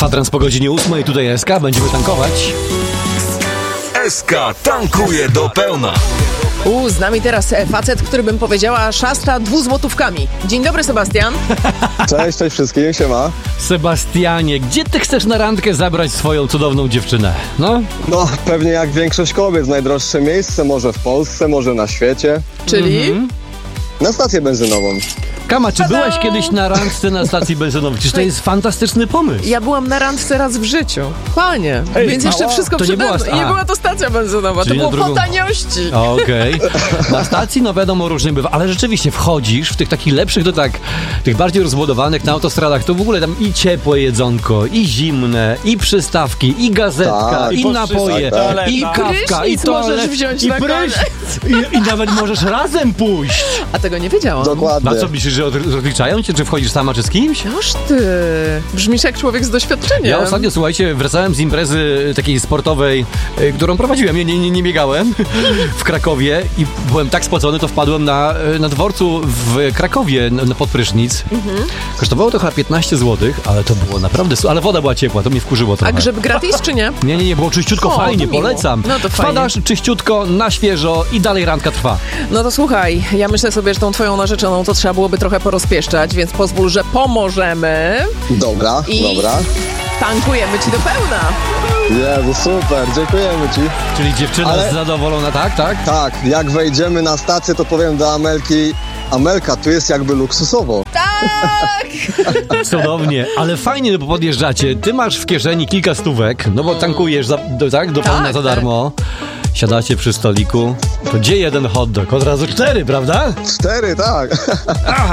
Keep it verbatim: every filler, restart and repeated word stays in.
Kwadrans po godzinie ósmej, tutaj S K, będziemy tankować. S K tankuje do pełna. U, z nami teraz facet, który bym powiedziała szasta dwuzłotówkami. Dzień dobry, Sebastian. Cześć, cześć wszystkim, siema. Sebastianie, gdzie ty chcesz na randkę zabrać swoją cudowną dziewczynę? No? No, pewnie jak większość kobiet, najdroższe miejsce, może w Polsce, może na świecie. Czyli? Mhm. Na stację benzynową. Kama, czy byłaś kiedyś na randce na stacji benzynowej? Przecież to jest fantastyczny pomysł. Ja byłam na randce raz w życiu. Panie, Ej, więc jeszcze ała, wszystko to nie przede była mną. sta- I nie a. była to stacja benzynowa, Czyli to na było drugą- po taniości. Okej. Na stacji, no wiadomo, różnie bywa, ale rzeczywiście wchodzisz w tych takich lepszych, to tak, tych bardziej rozbudowanych na autostradach, to w ogóle tam i ciepłe jedzonko, i zimne, i przystawki, i gazetka, Tak. i, I napoje, tak, tak. i kawka, i Prysznic toalet, możesz wziąć i na prysz, i, i nawet możesz razem pójść. A tego nie wiedziałam. Dokładnie. A co myślisz, że od- rozliczają cię, czy wchodzisz sama, czy z kimś? Noż ty, brzmisz jak człowiek z doświadczeniem. Ja ostatnio, słuchajcie, wracałem z imprezy takiej sportowej, y, którą prowadziłem, nie, nie, nie, nie biegałem, w Krakowie i byłem tak spocony, to wpadłem na, y, na dworcu w Krakowie na, na pod prysznic. Mhm. Kosztowało to chyba piętnaście złotych, ale to było naprawdę, su- ale woda była ciepła, to mnie wkurzyło A trochę. grzeb gratis czy nie? Nie, nie, nie, było czyściutko, O, fajnie, to miło. polecam. No to fajnie. Wpadasz czyściutko, na świeżo i dalej randka trwa. No to słuchaj, ja myślę sobie, że tą twoją narzeczoną to trzeba byłoby trochę porozpieszczać, więc pozwól, że pomożemy Dobra, i dobra. tankujemy ci do pełna. Jezu, super, dziękujemy ci. Czyli dziewczyna Ale- zadowolona, tak, tak? Tak, jak wejdziemy na stację, to powiem do Amelki, Amelka, tu jest jakby luksusowo. Tak! Cudownie, ale fajnie, no bo podjeżdżacie, ty masz w kieszeni kilka stówek, no bo tankujesz, za, do, tak, do pełna Tak, za tak. darmo. Siadacie przy stoliku, to gdzie jeden hot dog? Od razu cztery, prawda? Cztery, tak. Aha,